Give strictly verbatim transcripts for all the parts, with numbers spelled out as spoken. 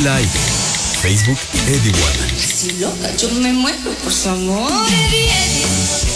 like. Facebook, Eddie Warman. Si loca, yo me muero por su amor, Eddie, Eddie.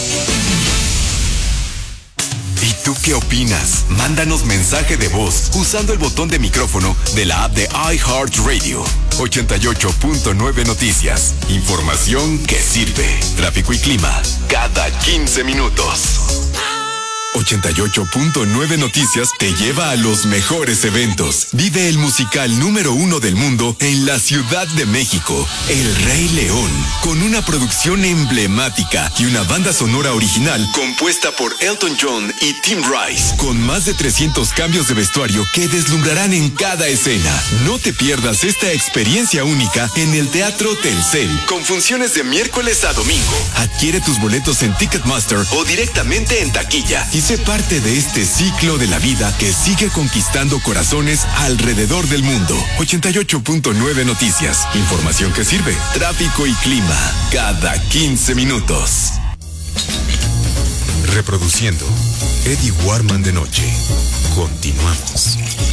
¿Y tú qué opinas? Mándanos mensaje de voz usando el botón de micrófono de la app de iHeartRadio. ochenta y ocho punto nueve Noticias. Información que sirve. Tráfico y clima cada quince minutos. ochenta y ocho punto nueve Noticias te lleva a los mejores eventos. Vive el musical número uno del mundo en la Ciudad de México, El Rey León, con una producción emblemática y una banda sonora original compuesta por Elton John y Tim Rice, con más de trescientos cambios de vestuario que deslumbrarán en cada escena. No te pierdas esta experiencia única en el Teatro Telcel, con funciones de miércoles a domingo. Adquiere tus boletos en Ticketmaster o directamente en taquilla y sé parte de este ciclo de la vida que sigue conquistando corazones alrededor del mundo. ochenta y ocho punto nueve Noticias. Información que sirve. Tráfico y clima cada quince minutos. Reproduciendo Eddie Warman de noche. Continuamos.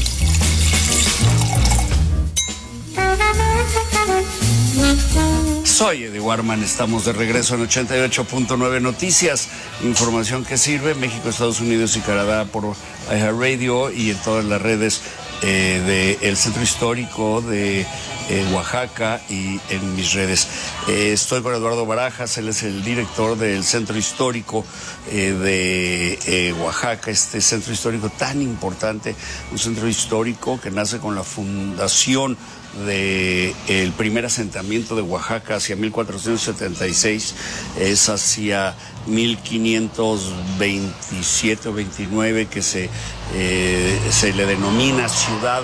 Soy Eddie Warman, estamos de regreso en ochenta y ocho punto nueve Noticias, información que sirve, México, Estados Unidos y Canadá por iHeartRadio y en todas las redes eh, del Centro Histórico de eh, Oaxaca y en mis redes. Eh, estoy con Eduardo Barajas, él es el director del Centro Histórico eh, de eh, Oaxaca, este centro histórico tan importante, un centro histórico que nace con la fundación de el primer asentamiento de Oaxaca hacia mil cuatrocientos setenta y seis, es hacia mil quinientos veintisiete o veintinueve que se, eh, se le denomina ciudad,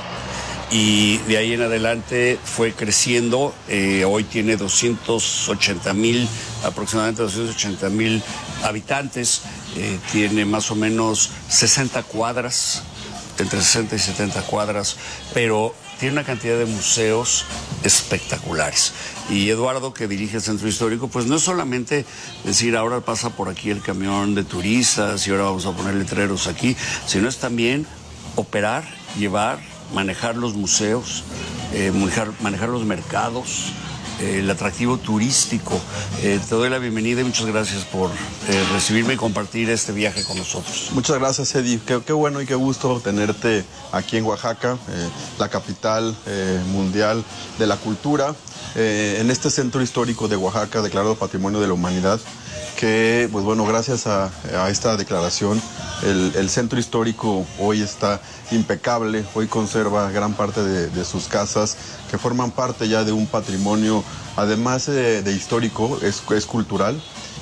y de ahí en adelante fue creciendo. Eh, hoy tiene doscientos ochenta mil, aproximadamente doscientos ochenta mil habitantes, eh, tiene más o menos sesenta cuadras, entre sesenta y setenta cuadras, pero tiene una cantidad de museos espectaculares. Y Eduardo, que dirige el Centro Histórico, pues no es solamente decir ahora pasa por aquí el camión de turistas y ahora vamos a poner letreros aquí, sino es también operar, llevar, manejar los museos, eh, manejar, manejar los mercados, eh, el atractivo turístico. Eh, te doy la bienvenida y muchas gracias por eh, recibirme y compartir este viaje con nosotros. Muchas gracias, Eddie. Qué, qué bueno y qué gusto tenerte aquí en Oaxaca, eh, la capital eh, mundial de la cultura, eh, en este centro histórico de Oaxaca, declarado Patrimonio de la Humanidad, que, pues bueno, gracias a, a esta declaración, el, el centro histórico hoy está impecable, hoy conserva gran parte de, de sus casas, que forman parte ya de un patrimonio, además de, de histórico, es, es cultural,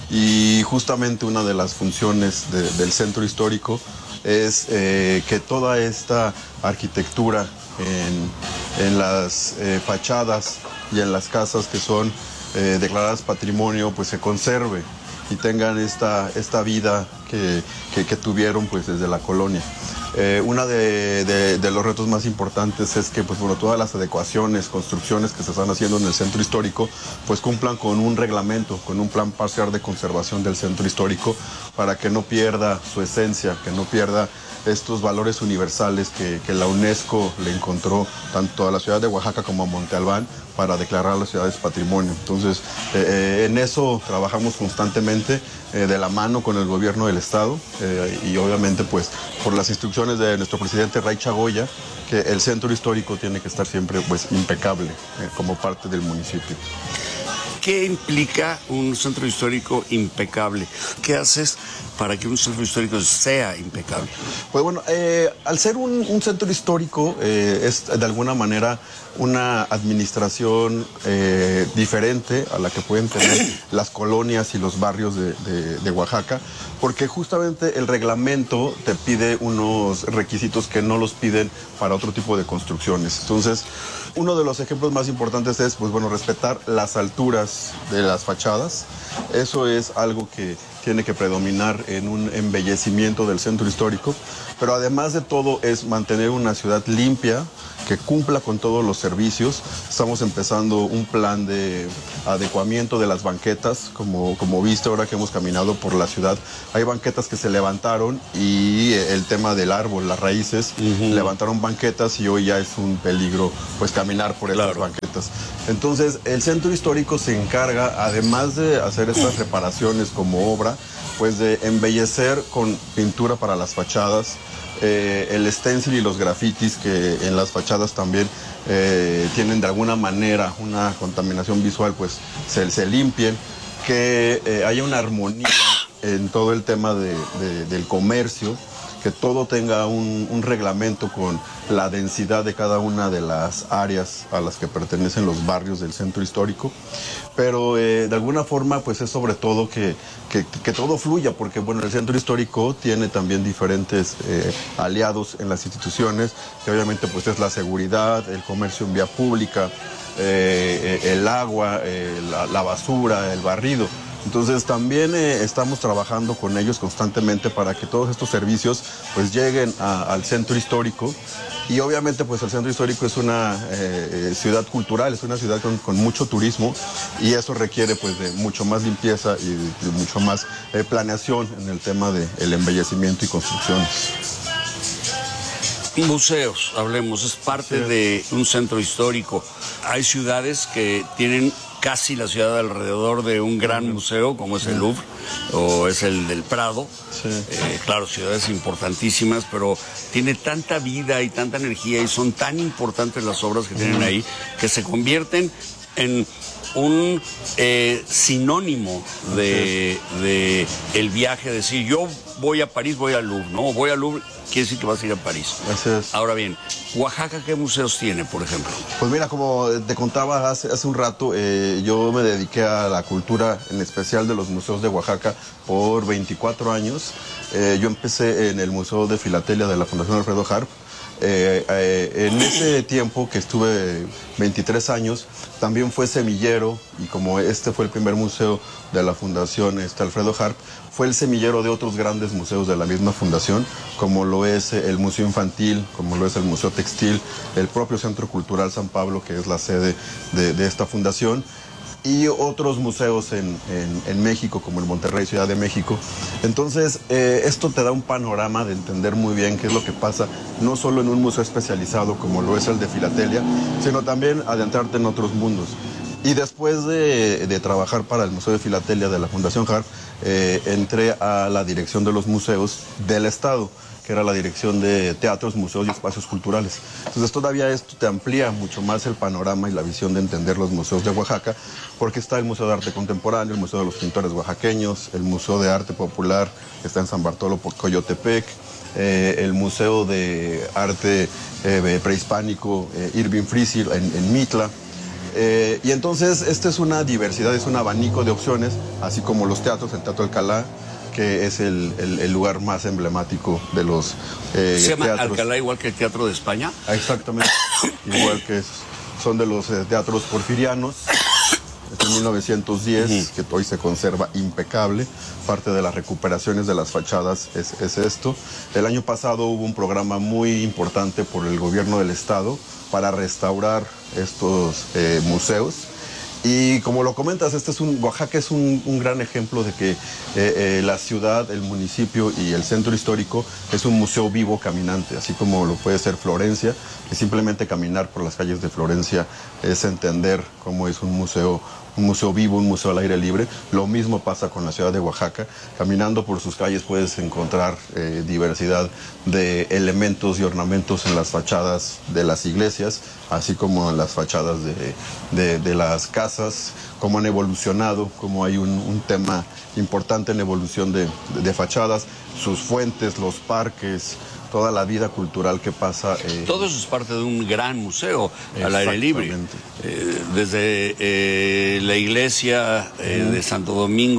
y justamente una de las funciones de, del centro histórico es eh, que toda esta arquitectura en, en las eh, fachadas y en las casas que son eh, declaradas patrimonio, pues se conserve y tengan esta, esta vida que, que, que tuvieron pues desde la colonia. Eh, uno de, de, de los retos más importantes es que pues, bueno, todas las adecuaciones, construcciones que se están haciendo en el centro histórico pues cumplan con un reglamento, con un plan parcial de conservación del centro histórico para que no pierda su esencia, que no pierda estos valores universales que, que la UNESCO le encontró tanto a la ciudad de Oaxaca como a Monte Albán para declarar las ciudades patrimonio. Entonces, eh, en eso trabajamos constantemente eh, de la mano con el gobierno del estado eh, y obviamente pues por las instrucciones de nuestro presidente Ray Chagoya, que el centro histórico tiene que estar siempre pues impecable eh, como parte del municipio. ¿Qué implica un centro histórico impecable? ¿Qué haces para que un centro histórico sea impecable? Pues bueno, eh, al ser un, un centro histórico eh, es de alguna manera una administración eh, diferente a la que pueden tener las colonias y los barrios de, de, de Oaxaca, porque justamente el reglamento te pide unos requisitos que no los piden para otro tipo de construcciones. Entonces, uno de los ejemplos más importantes es, pues bueno, respetar las alturas de las fachadas. Eso es algo que tiene que predominar en un embellecimiento del centro histórico, pero además de todo es mantener una ciudad limpia, que cumpla con todos los servicios. Estamos empezando un plan de adecuamiento de las banquetas, como, como viste ahora que hemos caminado por la ciudad. Hay banquetas que se levantaron y el tema del árbol, las raíces, uh-huh. levantaron banquetas y hoy ya es un peligro pues caminar por esas claro. banquetas. Entonces el centro histórico se encarga, además de hacer estas reparaciones como obra, pues de embellecer con pintura para las fachadas, eh, el stencil y los grafitis que en las fachadas también eh, tienen de alguna manera una contaminación visual, pues se, se limpien, que eh, haya una armonía en todo el tema de, de, del comercio, que todo tenga un, un reglamento con la densidad de cada una de las áreas a las que pertenecen los barrios del centro histórico, pero eh, de alguna forma pues es sobre todo que, que, que todo fluya, porque bueno, el centro histórico tiene también diferentes eh, aliados en las instituciones, que obviamente pues es la seguridad, el comercio en vía pública, eh, el agua, eh, la, la basura, el barrido. Entonces también eh, estamos trabajando con ellos constantemente para que todos estos servicios pues lleguen a, al centro histórico, y obviamente pues el centro histórico es una eh, ciudad cultural, es una ciudad con, con mucho turismo, y eso requiere pues de mucho más limpieza y de, de mucho más eh, planeación en el tema del embellecimiento y construcciones. Museos, hablemos, es parte sí. de un centro histórico. Hay ciudades que tienen casi la ciudad alrededor de un gran museo, como es el Louvre o es el del Prado. Sí. Eh, claro, ciudades importantísimas, pero tiene tanta vida y tanta energía y son tan importantes las obras que tienen ahí que se convierten en un eh, sinónimo de, de el viaje, decir yo voy a París, voy al Louvre, no, voy al Louvre, quiere decir que vas a ir a París. Así es. Ahora bien, Oaxaca, ¿qué museos tiene, por ejemplo? Pues mira, como te contaba hace, hace un rato, eh, yo me dediqué a la cultura, en especial de los museos de Oaxaca, por veinticuatro años. Eh, yo empecé en el Museo de Filatelia de la Fundación Alfredo Harp. Eh, eh, en ese tiempo que estuve veintitrés años, también fue semillero, y como este fue el primer museo de la Fundación este, Alfredo Harp, fue el semillero de otros grandes museos de la misma fundación, como lo es el Museo Infantil, como lo es el Museo Textil, el propio Centro Cultural San Pablo, que es la sede de, de esta fundación, y otros museos en, en, en México, como el Monterrey, Ciudad de México. Entonces, eh, esto te da un panorama de entender muy bien qué es lo que pasa, no solo en un museo especializado como lo es el de Filatelia, sino también adentrarte en otros mundos. Y después de, de trabajar para el Museo de Filatelia de la Fundación Harp, eh, entré a la dirección de los museos del Estado, que era la dirección de teatros, museos y espacios culturales. Entonces todavía esto te amplía mucho más el panorama y la visión de entender los museos de Oaxaca, porque está el Museo de Arte Contemporáneo, el Museo de los Pintores Oaxaqueños, el Museo de Arte Popular, que está en San Bartolo por Coyotepec, eh, el Museo de Arte eh, Prehispánico eh, Irving Frisil en, en Mitla. Eh, y entonces esta es una diversidad, es un abanico de opciones, así como los teatros, el Teatro Alcalá, que es el, el, el lugar más emblemático de los eh, ¿Se llama teatros. Alcalá igual que el Teatro de España? Exactamente, igual que es, son de los eh, teatros porfirianos, es en mil novecientos diez, uh-huh. que hoy se conserva impecable. Parte de las recuperaciones de las fachadas es, es esto. El año pasado hubo un programa muy importante por el gobierno del estado para restaurar estos eh, museos. Y como lo comentas, este es un, Oaxaca es un, un gran ejemplo de que eh, eh, la ciudad, el municipio y el centro histórico es un museo vivo caminante, así como lo puede ser Florencia, que simplemente caminar por las calles de Florencia es entender cómo es un museo, un museo vivo, un museo al aire libre. Lo mismo pasa con la ciudad de Oaxaca. Caminando por sus calles puedes encontrar eh, diversidad de elementos y ornamentos en las fachadas de las iglesias, así como en las fachadas de, de, de las casas, cómo han evolucionado, cómo hay un, un tema importante en la evolución de, de, de fachadas, sus fuentes, los parques, toda la vida cultural que pasa. Eh, Todo eso es parte de un gran museo al aire libre. Eh, desde eh, la iglesia eh, uh-huh. de Santo Domingo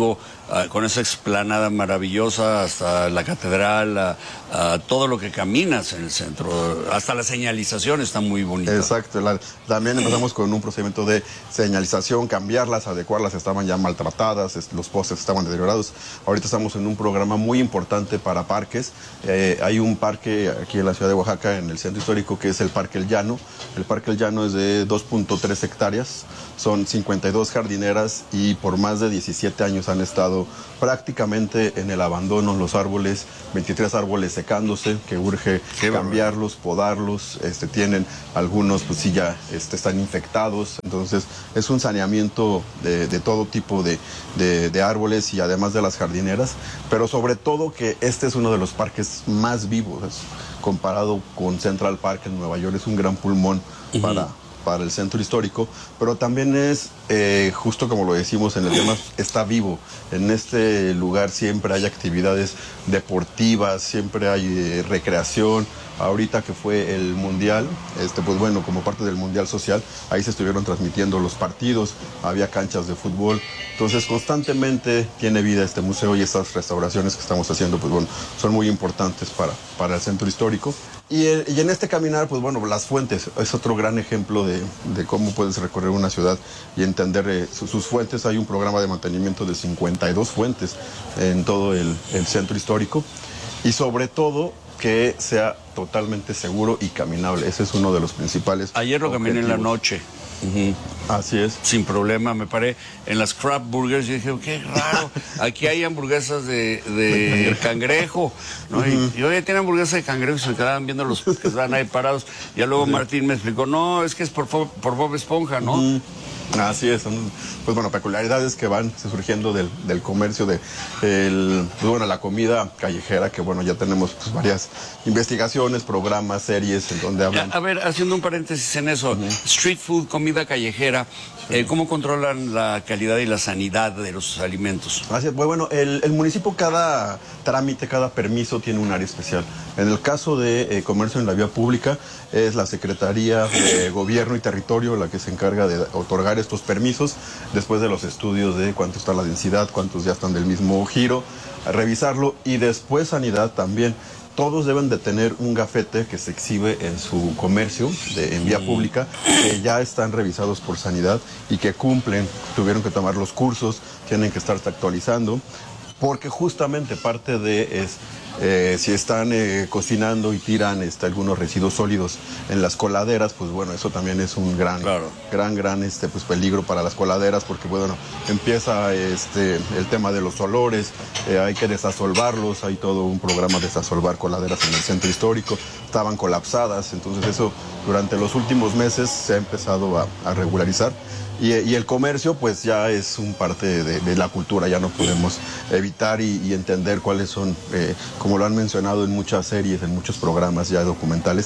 uh, con esa explanada maravillosa hasta la catedral, a, a todo lo que caminas en el centro, hasta la señalización está muy bonita. Exacto, la, también empezamos con un procedimiento de señalización, cambiarlas, adecuarlas, estaban ya maltratadas, es, los postes estaban deteriorados. Ahorita estamos en un programa muy importante para parques. Eh, hay un parque aquí en la ciudad de Oaxaca, en el centro histórico, que es el Parque El Llano. El Parque El Llano es de dos punto tres hectáreas, son cincuenta y dos jardineras y por más de diecisiete años han estado prácticamente en el abandono los árboles, veintitrés árboles secándose, que urge Qué cambiarlos, bueno. podarlos, este, tienen algunos pues sí ya este, están infectados, entonces es un saneamiento de, de todo tipo de, de, de árboles y además de las jardineras, pero sobre todo que este es uno de los parques más vivos, es, comparado con Central Park en Nueva York, es un gran pulmón uh-huh. para... para el centro histórico, pero también es, eh, justo como lo decimos en el tema, está vivo. En este lugar siempre hay actividades deportivas, siempre hay eh, recreación. Ahorita que fue el Mundial, este, pues bueno, como parte del Mundial Social, ahí se estuvieron transmitiendo los partidos, había canchas de fútbol. Entonces, constantemente tiene vida este museo y estas restauraciones que estamos haciendo, pues bueno, son muy importantes para, para el centro histórico. Y, y en este caminar, pues bueno, las fuentes es otro gran ejemplo de, de cómo puedes recorrer una ciudad y entender eh, sus, sus fuentes. Hay un programa de mantenimiento de cincuenta y dos fuentes en todo el, el centro histórico y sobre todo que sea totalmente seguro y caminable. Ese es uno de los principales Ayer lo objetivos. caminé en la noche. Uh-huh. Así es. Sin problema, me paré en las Crab Burgers y dije, qué raro, aquí hay hamburguesas de, de cangrejo, ¿no? Uh-huh. Y, y oye, tiene hamburguesas de cangrejo y se me quedaban viendo los que estaban ahí parados. Ya luego uh-huh. Martín me explicó, no, es que es por, por Bob Esponja, ¿no? Uh-huh. Así es, son pues bueno, peculiaridades que van surgiendo del, del comercio, de el, pues bueno, la comida callejera, que bueno, ya tenemos pues, varias investigaciones, programas, series en donde hablan. A, a ver, haciendo un paréntesis en eso, uh-huh. street food, comida callejera, sí. eh, ¿cómo controlan la calidad y la sanidad de los alimentos? Así es, bueno, el, el municipio, cada trámite, cada permiso tiene un área especial. En el caso de eh, comercio en la vía pública, es la Secretaría de Gobierno y Territorio la que se encarga de otorgar estos permisos, después de los estudios de cuánto está la densidad, cuántos ya están del mismo giro, a revisarlo, y después Sanidad también. Todos deben de tener un gafete que se exhibe en su comercio, de, en vía pública, que ya están revisados por Sanidad y que cumplen, tuvieron que tomar los cursos, tienen que estarse actualizando, porque justamente parte de es eh, si están eh, cocinando y tiran este, algunos residuos sólidos en las coladeras, pues bueno, eso también es un gran, claro. gran, gran este, pues, peligro para las coladeras, porque bueno, empieza este, el tema de los olores, eh, hay que desasolvarlos, hay todo un programa de desasolvar coladeras en el centro histórico, estaban colapsadas, entonces eso durante los últimos meses se ha empezado a, a regularizar. Y, y el comercio pues ya es un parte de, de la cultura, ya no podemos evitar y, y entender cuáles son, eh, como lo han mencionado en muchas series, en muchos programas ya documentales,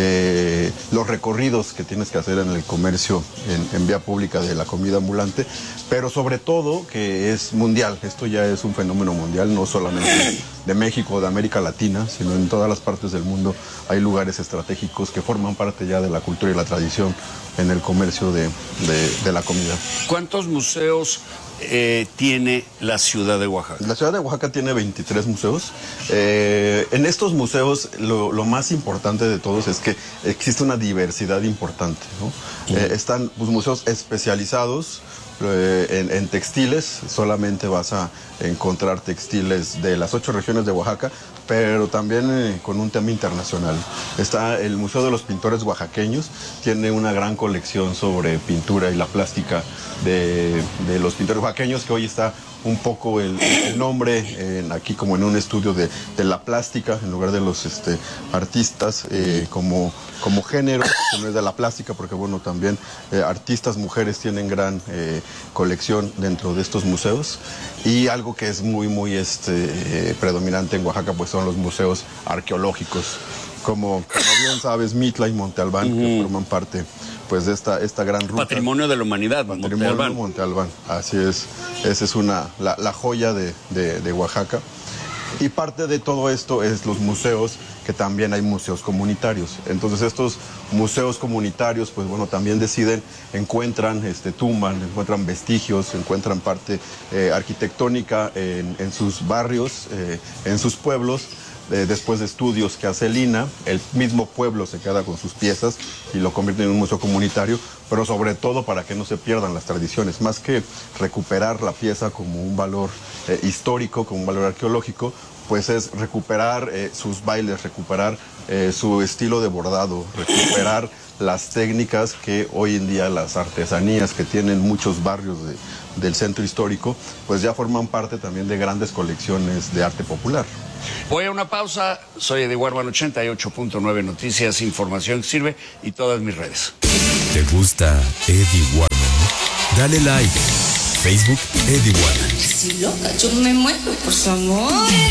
eh, los recorridos que tienes que hacer en el comercio en, en vía pública de la comida ambulante, pero sobre todo que es mundial, esto ya es un fenómeno mundial, no solamente de México o de América Latina, sino en todas las partes del mundo hay lugares estratégicos que forman parte ya de la cultura y la tradición en el comercio de, de, de la comida. ¿Cuántos museos eh, tiene la ciudad de Oaxaca? La ciudad de Oaxaca tiene veintitrés museos. Eh, en estos museos lo, lo más importante de todos es que existe una diversidad importante, ¿no? Sí. Eh, están pues, museos especializados eh, en, en textiles, solamente vas a encontrar textiles de las ocho regiones de Oaxaca, pero también eh, con un tema internacional. Está el Museo de los Pintores Oaxaqueños, tiene una gran colección sobre pintura y la plástica de, de los pintores oaxaqueños, que hoy está un poco el, el nombre en, aquí como en un estudio de, de la plástica, en lugar de los este, artistas eh, como, como género, que no es de la plástica, porque bueno, también eh, artistas mujeres tienen gran eh, colección dentro de estos museos. Y algo que es muy, muy este, eh, predominante en Oaxaca, pues son los museos arqueológicos. Como, como bien sabes, Mitla y Monte Albán, uh-huh. que forman parte pues, de esta, esta gran ruta. Patrimonio de la humanidad, Patrimonio Monte Albán. Monte Albán, así es. Esa es una, la, la joya de, de, de Oaxaca. Y parte de todo esto es los museos, que también hay museos comunitarios. Entonces estos museos comunitarios, pues bueno, también deciden, encuentran, este, tumban, encuentran vestigios, encuentran parte eh, arquitectónica en, en sus barrios, eh, en sus pueblos. Eh, después de estudios que hace el I N A, el mismo pueblo se queda con sus piezas y lo convierte en un museo comunitario, pero sobre todo para que no se pierdan las tradiciones, más que recuperar la pieza como un valor eh, histórico, como un valor arqueológico, pues es recuperar eh, sus bailes, recuperar eh, su estilo de bordado, recuperar las técnicas que hoy en día, las artesanías que tienen muchos barrios de, del centro histórico, pues ya forman parte también de grandes colecciones de arte popular. Voy a una pausa, soy Eddie Warman, ochenta y ocho punto nueve Noticias, información que sirve y todas mis redes. ¿Te gusta Eddie Warman? Dale like. Facebook, Eddie Warman. Si loca, yo me muero por su amor.